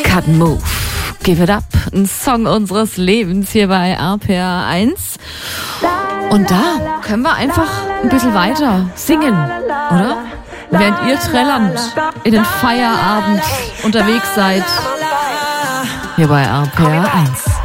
Cut Move. Give it up. Ein Song unseres Lebens hier bei RPR 1. Und da können wir einfach ein bisschen weiter singen, oder? Während ihr trällernd in den Feierabend unterwegs seid. Hier bei RPR 1.